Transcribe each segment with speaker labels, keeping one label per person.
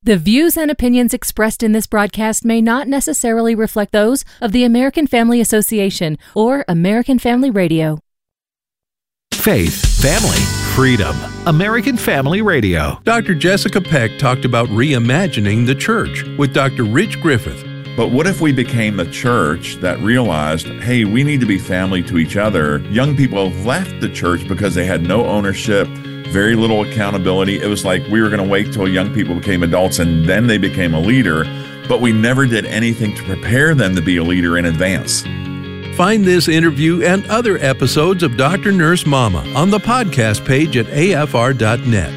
Speaker 1: The views and opinions expressed in this broadcast may not necessarily reflect those of the American Family Association or American Family Radio.
Speaker 2: Faith, family, freedom. American Family Radio.
Speaker 3: Dr. Jessica Peck talked about reimagining the church with Dr. Rich Griffith.
Speaker 4: But what if we became a church that realized, hey, we need to be family to each other? Young people left the church because they had no ownership, very little accountability. It was like we were going to wait till young people became adults and then they became a leader, but we never did anything to prepare them to be a leader in advance.
Speaker 3: Find this interview and other episodes of Dr. Nurse Mama on the podcast page at afr.net.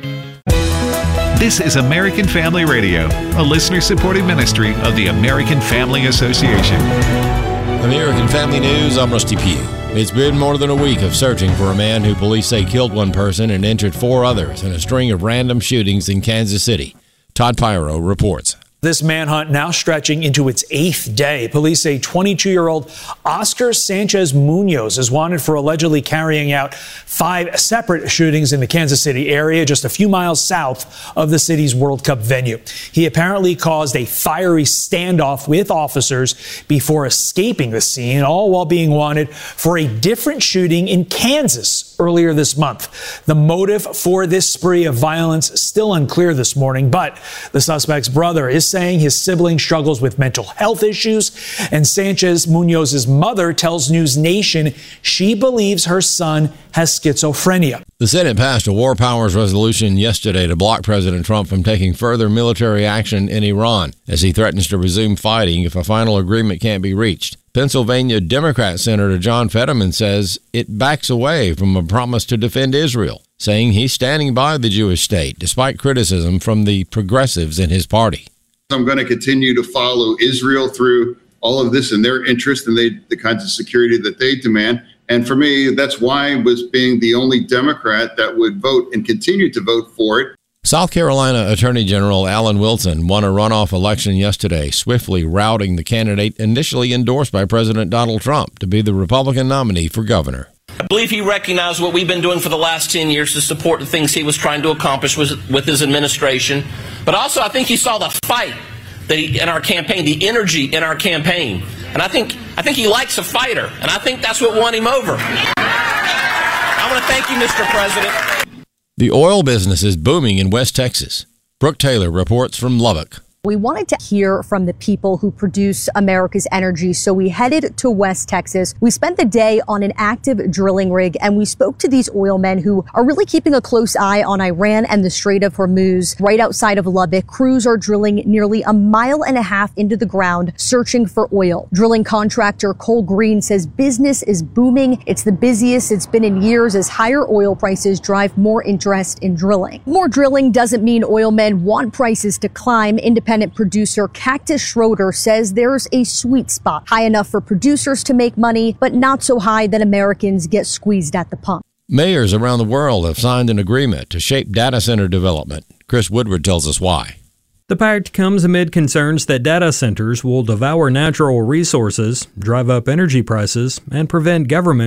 Speaker 2: This is American Family Radio, a listener-supported ministry of the American Family Association.
Speaker 5: American Family News, I'm Rusty Pugh. It's been more than a week of searching for a man who police say killed one person and injured 4 others in a string of random shootings in Kansas City. Todd Pyro reports.
Speaker 6: This manhunt now stretching into its 8th day. Police say 22-year-old Oscar Sanchez Munoz is wanted for allegedly carrying out 5 separate shootings in the Kansas City area, just a few miles south of the city's World Cup venue. He apparently caused a fiery standoff with officers before escaping the scene, all while being wanted for a different shooting in Kansas earlier this month. The motive for this spree of violence still unclear this morning, but the suspect's brother is saying his sibling struggles with mental health issues, and Sanchez Munoz's mother tells News Nation she believes her son has schizophrenia.
Speaker 5: The Senate passed a war powers resolution yesterday to block President Trump from taking further military action in Iran as he threatens to resume fighting if a final agreement can't be reached. Pennsylvania Democrat Senator John Fetterman says it backs away from a promise to defend Israel, saying he's standing by the Jewish state despite criticism from the progressives in his party.
Speaker 7: I'm going to continue to follow Israel through all of this in their interest and the kinds of security that they demand. And for me, that's why I was being the only Democrat that would vote and continue to vote for it.
Speaker 5: South Carolina Attorney General Alan Wilson won a runoff election yesterday, swiftly routing the candidate initially endorsed by President Donald Trump to be the Republican nominee for governor.
Speaker 8: I believe he recognized what we've been doing for the last 10 years to support the things he was trying to accomplish with his administration. But also, I think he saw the fight in our campaign, the energy in our campaign. And I think he likes a fighter, and I think that's what won him over. I want to thank you, Mr. President.
Speaker 5: The oil business is booming in West Texas. Brooke Taylor reports from Lubbock.
Speaker 9: We wanted to hear from the people who produce America's energy, so we headed to West Texas. We spent the day on an active drilling rig, and we spoke to these oil men who are really keeping a close eye on Iran and the Strait of Hormuz. Right outside of Lubbock, crews are drilling nearly 1.5 miles into the ground, searching for oil. Drilling contractor Cole Green says business is booming. It's the busiest it's been in years as higher oil prices drive more interest in drilling. More drilling doesn't mean oil men want prices to climb. Independent producer Cactus Schroeder says there's a sweet spot, high enough for producers to make money, but not so high that Americans get squeezed at the pump.
Speaker 5: Mayors around the world have signed an agreement to shape data center development. Chris Woodward tells us why.
Speaker 10: The pact comes amid concerns that data centers will devour natural resources, drive up energy prices, and prevent government